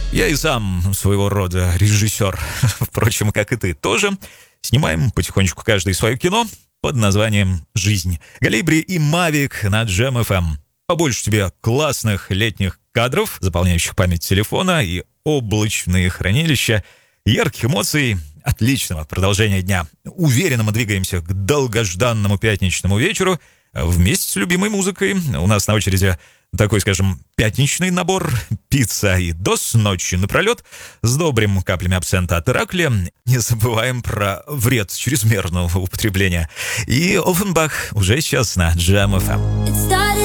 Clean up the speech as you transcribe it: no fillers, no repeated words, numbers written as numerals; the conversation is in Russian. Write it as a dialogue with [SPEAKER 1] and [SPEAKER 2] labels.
[SPEAKER 1] Я и сам своего рода режиссер, впрочем, как и ты тоже. Снимаем потихонечку каждый свое кино под названием «Жизнь». Галибри и Мавик на Jam FM. Побольше тебе классных летних кадров, заполняющих память телефона, и облачные хранилища ярких эмоций, отличного продолжения дня. Уверенно мы двигаемся к долгожданному пятничному вечеру вместе с любимой музыкой. У нас на очереди такой, скажем, пятничный набор: пицца и дос ночи напролет с добрым каплями абсента от Иракли. Не забываем про вред чрезмерного употребления. И Оффенбах уже сейчас на Jam FM.